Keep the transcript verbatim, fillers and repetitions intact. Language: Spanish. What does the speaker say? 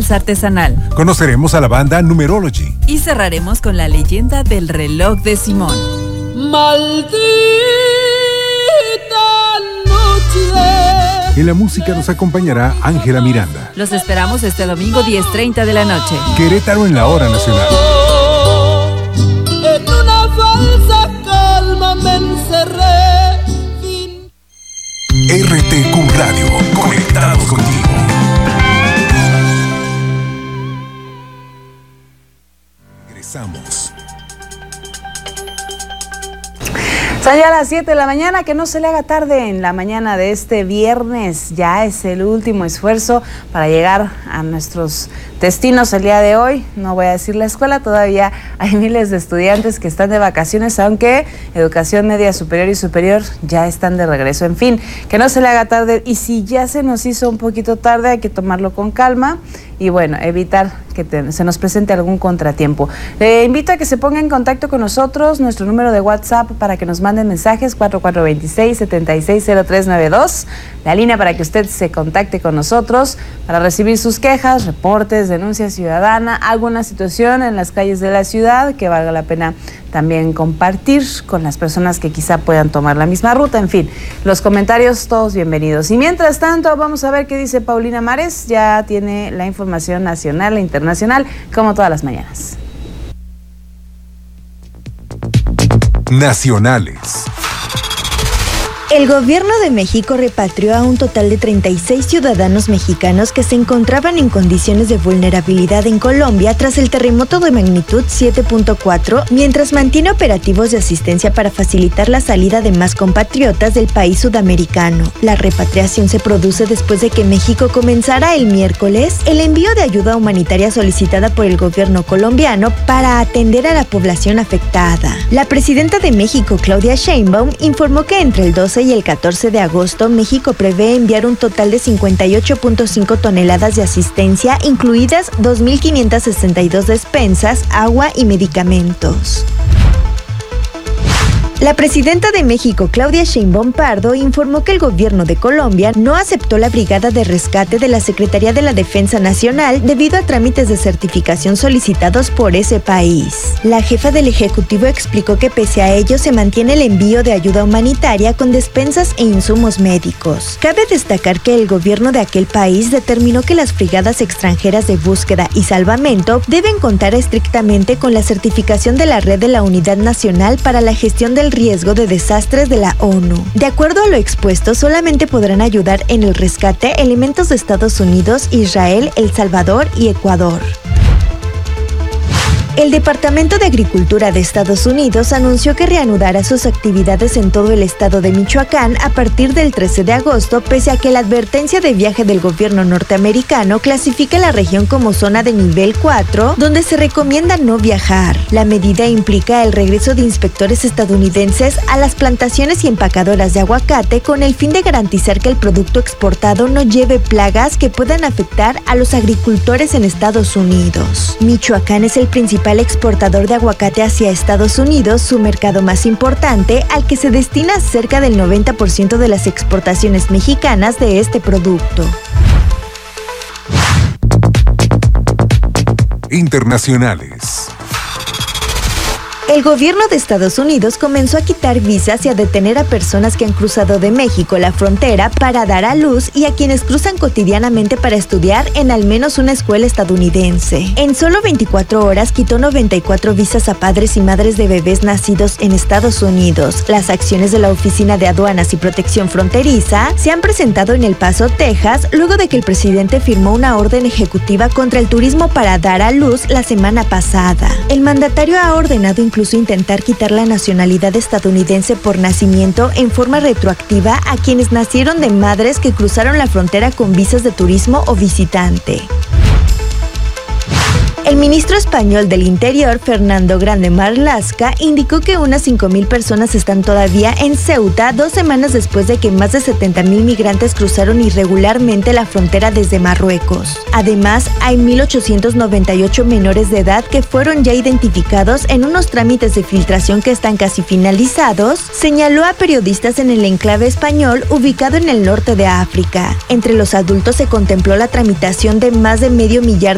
Jazz artesanal. Conoceremos a la banda Numerology. Y cerraremos con la leyenda del reloj de Simón. Maldita noche. En la música nos acompañará Ángela Miranda. Los esperamos este domingo diez treinta de la noche. Querétaro en la hora nacional. En una falsa calma me encerré. R T Q Radio, conectados contigo. Regresamos. Son ya las siete de la mañana, que no se le haga tarde en la mañana de este viernes. Ya es el último esfuerzo para llegar a nuestros destinos el día de hoy. No voy a decir la escuela, todavía hay miles de estudiantes que están de vacaciones, aunque educación media superior y superior ya están de regreso. En fin, que no se le haga tarde, y si ya se nos hizo un poquito tarde, hay que tomarlo con calma y bueno, evitar que te, se nos presente algún contratiempo. Le invito a que se ponga en contacto con nosotros, nuestro número de WhatsApp para que nos manden mensajes, cuatro cuatro dos seis, siete seis cero tres nueve dos, la línea para que usted se contacte con nosotros para recibir sus quejas, reportes, denuncia ciudadana, alguna situación en las calles de la ciudad que valga la pena también compartir con las personas que quizá puedan tomar la misma ruta. En fin, los comentarios todos bienvenidos. Y mientras tanto, vamos a ver qué dice Paulina Mares. Ya tiene la información nacional e internacional, como todas las mañanas. Nacionales. El gobierno de México repatrió a un total de treinta y seis ciudadanos mexicanos que se encontraban en condiciones de vulnerabilidad en Colombia tras el terremoto de magnitud siete punto cuatro, mientras mantiene operativos de asistencia para facilitar la salida de más compatriotas del país sudamericano. La repatriación se produce después de que México comenzara el miércoles el envío de ayuda humanitaria solicitada por el gobierno colombiano para atender a la población afectada. La presidenta de México, Claudia Sheinbaum, informó que entre el doce y el catorce de agosto, México prevé enviar un total de cincuenta y ocho punto cinco toneladas de asistencia, incluidas dos mil quinientas sesenta y dos despensas, agua y medicamentos. La presidenta de México, Claudia Sheinbaum Pardo, informó que el gobierno de Colombia no aceptó la brigada de rescate de la Secretaría de la Defensa Nacional debido a trámites de certificación solicitados por ese país. La jefa del Ejecutivo explicó que pese a ello se mantiene el envío de ayuda humanitaria con despensas e insumos médicos. Cabe destacar que el gobierno de aquel país determinó que las brigadas extranjeras de búsqueda y salvamento deben contar estrictamente con la certificación de la Red de la Unidad Nacional para la Gestión del Riesgo de Desastres de la ONU. De acuerdo a lo expuesto, solamente podrán ayudar en el rescate elementos de Estados Unidos, Israel, El Salvador y Ecuador. El Departamento de Agricultura de Estados Unidos anunció que reanudará sus actividades en todo el estado de Michoacán a partir del trece de agosto, pese a que la advertencia de viaje del gobierno norteamericano clasifica la región como zona de nivel cuatro, donde se recomienda no viajar. La medida implica el regreso de inspectores estadounidenses a las plantaciones y empacadoras de aguacate con el fin de garantizar que el producto exportado no lleve plagas que puedan afectar a los agricultores en Estados Unidos. Michoacán es el principal exportador de aguacate hacia Estados Unidos, su mercado más importante, al que se destina cerca del noventa por ciento de las exportaciones mexicanas de este producto. Internacionales. El gobierno de Estados Unidos comenzó a quitar visas y a detener a personas que han cruzado de México la frontera para dar a luz y a quienes cruzan cotidianamente para estudiar en al menos una escuela estadounidense. En solo veinticuatro horas quitó noventa y cuatro visas a padres y madres de bebés nacidos en Estados Unidos. Las acciones de la Oficina de Aduanas y Protección Fronteriza se han presentado en El Paso, Texas, luego de que el presidente firmó una orden ejecutiva contra el turismo para dar a luz la semana pasada. El mandatario ha ordenado incluso Incluso intentar quitar la nacionalidad estadounidense por nacimiento en forma retroactiva a quienes nacieron de madres que cruzaron la frontera con visas de turismo o visitante. El ministro español del Interior, Fernando Grande Marlaska, indicó que unas cinco mil personas están todavía en Ceuta dos semanas después de que más de setenta mil migrantes cruzaron irregularmente la frontera desde Marruecos. Además, hay mil ochocientos noventa y ocho menores de edad que fueron ya identificados en unos trámites de filtración que están casi finalizados, señaló a periodistas en el enclave español ubicado en el norte de África. Entre los adultos se contempló la tramitación de más de medio millar